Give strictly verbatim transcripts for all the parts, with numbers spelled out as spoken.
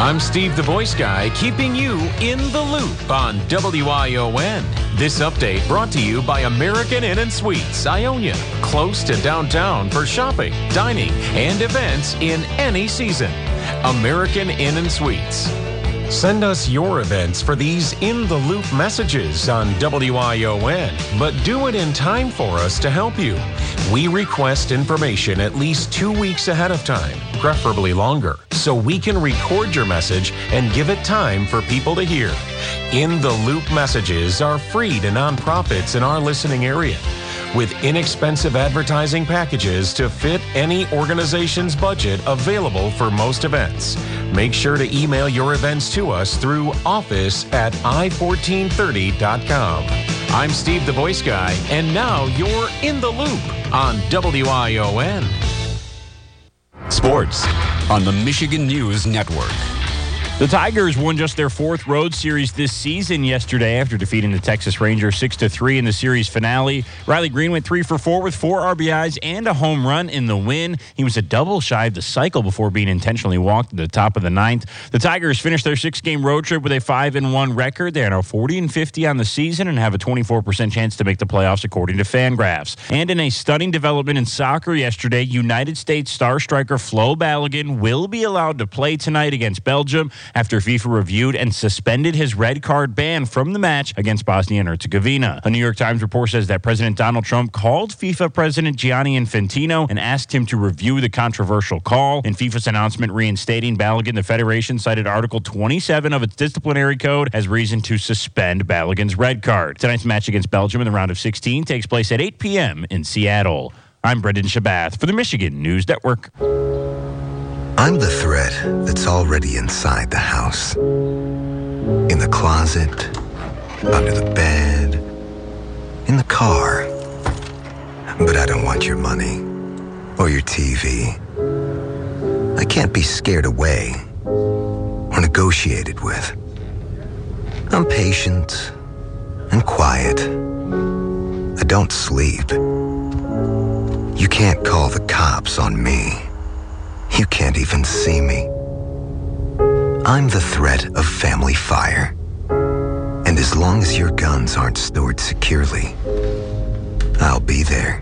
I'm Steve the Voice Guy, keeping you in the loop on W I O N. This update brought to you by American Inn and Suites, Ionia, close to downtown for shopping, dining, and events in any season. American Inn and Suites. Send us your events for these in-the-loop messages on W I O N, but do it in time for us to help you. We request information at least two weeks ahead of time, preferably longer, so we can record your message and give it time for people to hear. In-the-loop messages are free to nonprofits in our listening area, with inexpensive advertising packages to fit any organization's budget available for most events. Make sure to email your events to us through office at i fourteen thirty dot com. I'm Steve the Voice Guy, and now you're in the loop on W I O N. Sports on the Michigan News Network. The Tigers won just their fourth road series this season yesterday after defeating the Texas Rangers six to three in the series finale. Riley Green went three for four with four R B Is and a home run in the win. He was a double shy of the cycle before being intentionally walked at the top of the ninth. The Tigers finished their six-game road trip with a five and one record. They are now forty and fifty on the season and have a twenty-four percent chance to make the playoffs according to Fangraphs. And in a stunning development in soccer yesterday, United States star striker Flo Balogun will be allowed to play tonight against Belgium after FIFA reviewed and suspended his red card ban from the match against Bosnia and Herzegovina. A New York Times report says that President Donald Trump called FIFA President Gianni Infantino and asked him to review the controversial call. In FIFA's announcement reinstating Balogun, the Federation cited Article twenty-seven of its disciplinary code as reason to suspend Balogun's red card. Tonight's match against Belgium in the round of sixteen takes place at eight p.m. in Seattle. I'm Brendan Shabath for the Michigan News Network. I'm the threat that's already inside the house. In the closet, under the bed, in the car. But I don't want your money or your T V. I can't be scared away or negotiated with. I'm patient and quiet. I don't sleep. You can't call the cops on me. You can't even see me. I'm the threat of family fire. And as long as your guns aren't stored securely, I'll be there.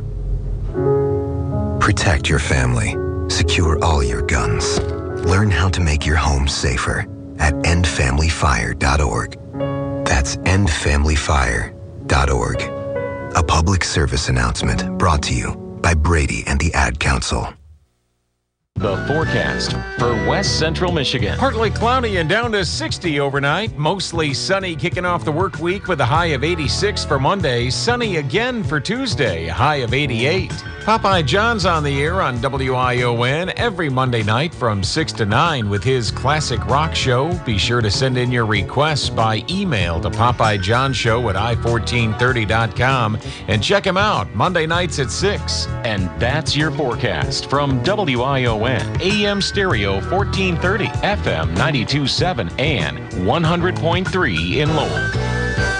Protect your family. Secure all your guns. Learn how to make your home safer at end family fire dot org. That's end family fire dot org. A public service announcement brought to you by Brady and the Ad Council. The forecast for West Central Michigan. Partly cloudy and down to sixty overnight. Mostly sunny kicking off the work week with a high of eighty-six for Monday. Sunny again for Tuesday, a high of eighty-eight. Popeye John's on the air on W I O N every Monday night from six to nine with his classic rock show. Be sure to send in your requests by email to Popeye John Show at i fourteen thirty dot com and check him out Monday nights at six. And that's your forecast from W I O N, A M Stereo fourteen thirty, F M ninety-two point seven, and one hundred point three in Lowell.